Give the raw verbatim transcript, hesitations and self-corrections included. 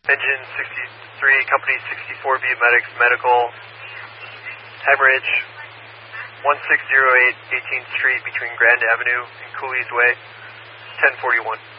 Engine sixty-three, company sixty-four B Medics Medical, hemorrhage, one six zero eight eighteenth Street between Grand Avenue and Cooley's Way, ten forty-one.